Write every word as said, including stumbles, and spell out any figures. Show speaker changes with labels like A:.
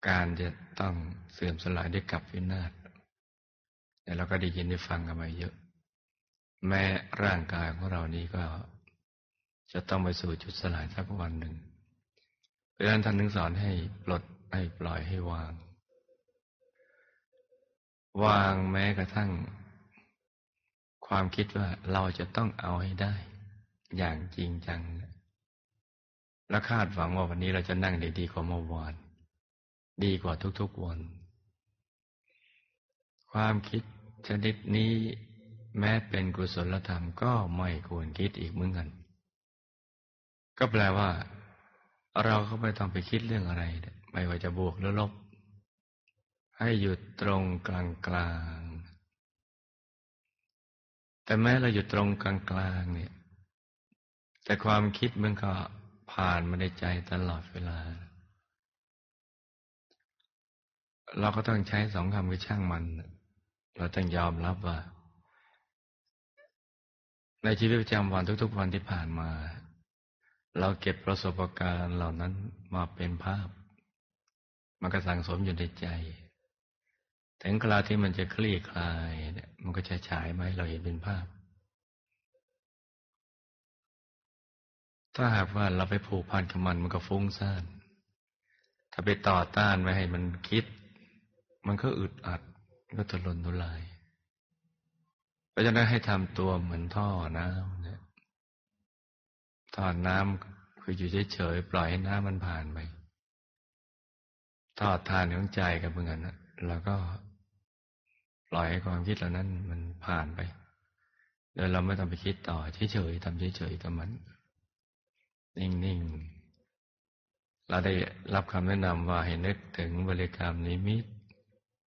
A: การจะต้องเสื่อมสลายด้วยกับวินาศแต่เราก็ได้ยินได้ฟังกันมาเยอะแม้ร่างกายของเรานี้ก็จะต้องไปสู่จุดสลายสักวันหนึ่งเพราะฉะนั้นท่านถึงสอนให้ปลดให้ปล่อยให้วางวางแม้กระทั่งความคิดว่าเราจะต้องเอาให้ได้อย่างจริงจังและคาดหวังว่าวันนี้เราจะนั่งได้ดีกว่าเมื่อวานดีกว่าทุกๆวันความคิดชนิดนี้แม้เป็นกุศลธรรมก็ไม่ควรคิดอีกเหมือนกันก็แปลว่าเราก็ไม่ต้องไปคิดเรื่องอะไรไม่ว่าจะบวกหรือลบให้หยุดตรงกลางๆแต่แม้เราหยุดตรงกลางๆเนี่ยแต่ความคิดมันก็ผ่านมาในใจตลอดเวลาเราก็ต้องใช้สองคำคือช่างมันเราต้องยอมรับว่าในชีวิตประจำวันทุกๆวันที่ผ่านมาเราเก็บประสบการณ์เหล่านั้นมาเป็นภาพมันก็สั่งสมอยู่ในใจถึงคราวที่มันจะคลี่คลายเนี่ยมันก็จะฉายมาให้เราเห็นเป็นภาพถ้าหากว่าเราไปผูกพันกับมันมันก็ฟุ้งซ่านถ้าไปต่อต้านไม่ให้มันคิดมันก็อึดอัดก็ทุรนทุรายเพราะฉะนั้นให้ทำตัวเหมือนท่อน้ำเนี่ยท่อน้ำคืออยู่เฉยๆปล่อยให้น้ำมันผ่านไปท่อทานของใจกับเหมือนกันนะแล้วก็ปล่อยให้ความคิดเหล่านั้นมันผ่านไปโดยเราไม่ต้องไปคิดต่อเฉยๆทำเฉยๆกับมันนิ่งๆเราได้รับคำแนะนำว่าให้นึกถึงบริกรรมนิมิต